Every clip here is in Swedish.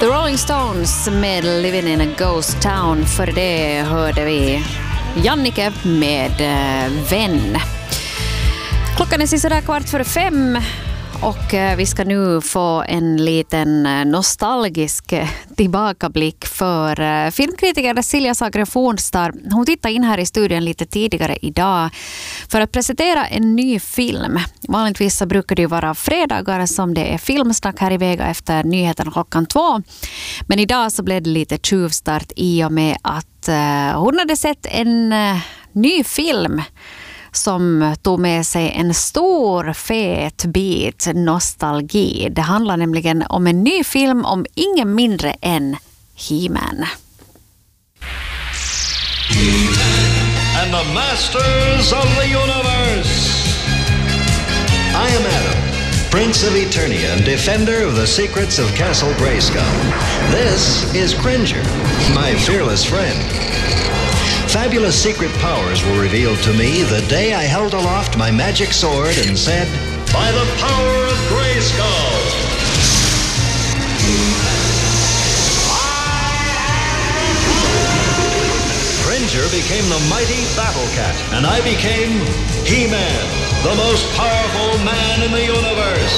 The Rolling Stones med Living in a Ghost Town. För det hörde vi Jannike med Vän. Klockan är sådär 4:15 och vi ska nu få en liten nostalgisk tillbakablick för filmkritiker Silja Sagren-Fornstar. Hon tittade in här i studion lite tidigare idag för att presentera en ny film. Vanligtvis så brukar det ju vara fredagar som det är filmsnack här i Vega efter nyheten 2:00. Men idag så blev det lite tjuvstart i och med att hon hade sett en ny film som tog med sig en stor fet bit nostalgi. Det handlar nämligen om en ny film om ingen mindre än He-Man. And the masters of the universe. I am Adam, Prince of Eternia and defender of the secrets of Castle Grayskull. This is Cringer, my fearless friend. Fabulous secret powers were revealed to me the day I held aloft my magic sword and said, "By the power of Grayskull!" Cringer became the mighty Battle Cat, and I became He-Man, the most powerful man in the universe.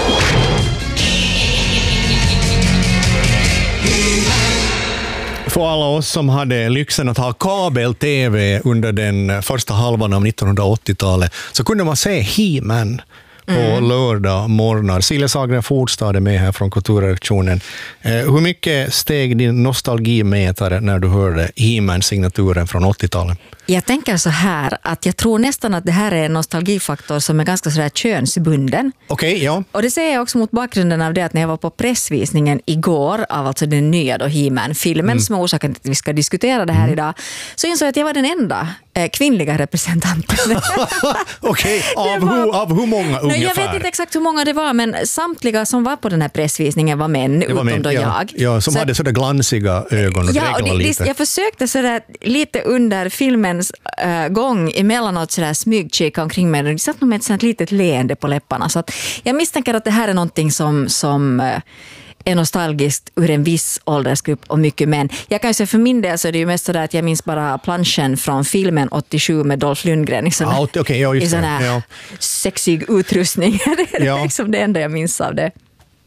För alla oss som hade lyxen att ha kabel-tv under den första halvan av 1980-talet så kunde man se He-Man på lördag morgnar. Silja Sagren-Fornstar är med här från kulturredaktionen. Hur mycket steg din nostalgimätare när du hörde He-Man-signaturen från 80-talet? Jag tänker så här att jag tror nästan att det här är en nostalgifaktor som är ganska sådär könsbunden. Okej, ja. Och det ser jag också mot bakgrunden av det att när jag var på pressvisningen igår av alltså den nya då He-Man-filmen som är orsaken till att vi ska diskutera det här idag, så insåg jag att jag var den enda kvinnliga representanten. Okej, av hur många ungefär? Jag vet inte exakt hur många det var, men samtliga som var på den här pressvisningen var män, utom då jag. Ja, som hade sådär glansiga ögon och dreglade lite. Jag försökte sådär lite under filmens gång emellanåt sådär smygkika omkring mig, och det satt nog med ett sådant litet leende på läpparna. Så att jag misstänker att det här är någonting som är nostalgiskt ur en viss åldersgrupp och mycket män. Jag kan ju säga för min del så är det ju mest sådär att jag minns bara planschen från filmen 87 med Dolph Lundgren i sån här sexig utrustning. Det är liksom det enda jag minns av det.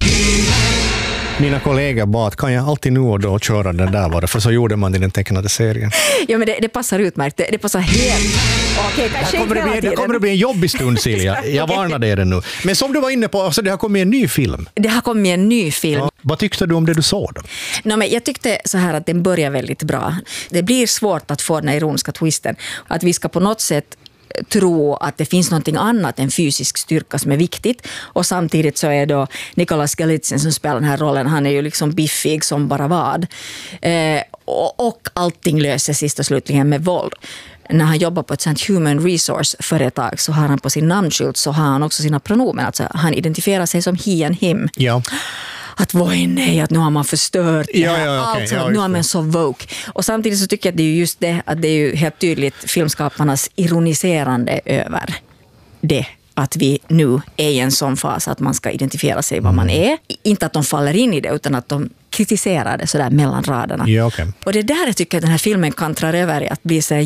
Mina kollegor bad att kan jag alltid nu och då köra den där bara, för så gjorde man i den tecknade serien. Ja, men det passar utmärkt. Det passar helt. Okej, det kommer att bli en jobbig stund, Silja. Jag varnar dig det nu. Men som du var inne på, alltså, det har kommit en ny film. Det har kommit en ny film. Ja. Vad tyckte du om det du såg då? Men jag tyckte så här att den börjar väldigt bra. Det blir svårt att få den här ironiska twisten. Att vi ska på något sätt tro att det finns någonting annat än fysisk styrka som är viktigt, och samtidigt så är då Nicolas Galitzin som spelar den här rollen, han är ju liksom biffig som bara vad, och allting löses sist och slutligen med våld. När han jobbar på ett sånt human resource-företag så har han på sin namnskylt så har han också sina pronomen, alltså han identifierar sig som he and him. Ja. Att vad är nej, att nu har man förstört nu har man så woke. Och samtidigt så tycker jag att det är just det, att det är ju helt tydligt filmskaparnas ironiserande över det, att vi nu är i en sån fas att man ska identifiera sig vad man är. Inte att de faller in i det, utan att de kritiserar det sådär mellan raderna. Ja, okay. Och det där jag tycker att den här filmen kantrar över i att bli så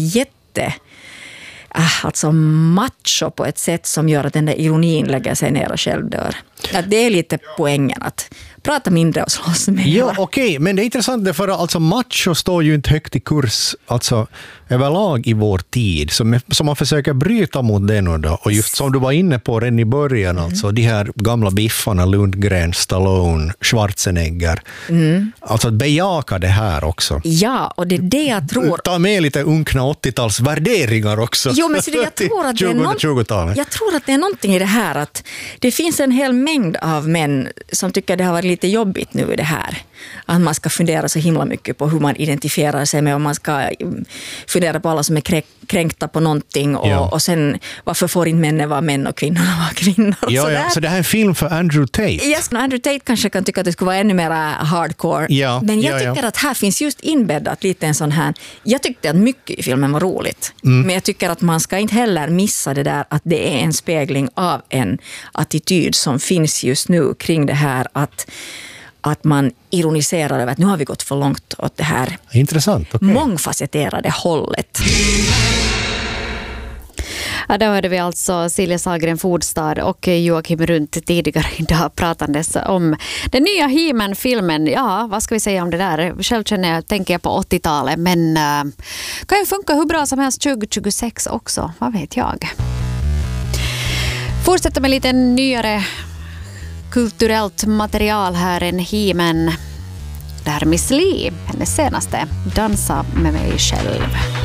alltså macho på ett sätt som gör att den där ironin lägger sig ner och själv dör. Att det är lite poängen att prata mindre och slåss mer. Ja, okej, men det är intressant för alltså macho står ju inte högt i kurs alltså överlag i vår tid, så man försöker bryta mot det nu då. Och just som du var inne på redan i början, alltså de här gamla biffarna, Lundgren, Stallone, Schwarzenegger. Alltså bejaka det här också. Ja, och det är det jag tror. Ta med lite unkna 80-tals värderingar också. Jo, men jag tror att jag tror att det är någonting i det här, att det finns en hel mängd av män som tycker det har varit lite jobbigt nu i det här. Att man ska fundera så himla mycket på hur man identifierar sig med, och man ska fundera på alla som är kränkta på någonting och sen varför får inte männen vara män och kvinnor vara kvinnor. Så det här är en film för Andrew Tate. Yes, Andrew Tate kanske kan tycka att det skulle vara ännu mer hardcore. Men jag tycker att här finns just inbäddat lite en sån här. Jag tyckte att mycket i filmen var roligt. Men jag tycker att man ska inte heller missa det där att det är en spegling av en attityd som finns just nu kring det här att man ironiserar över att nu har vi gått för långt åt det här Intressant, okay. mångfacetterade hållet. Ja, då hörde vi alltså Silja Sahlgren Fordstad och Joakim Rundt tidigare idag pratandes om den nya He-Man-filmen. Ja, vad ska vi säga om det där? Själv tänker jag på 80-talet, men kan ju funka hur bra som helst 2026 också, vad vet jag. Fortsätter med lite nyare kulturellt material här än He-Man. Det här är Miss Li, hennes senaste Dansa med mig själv.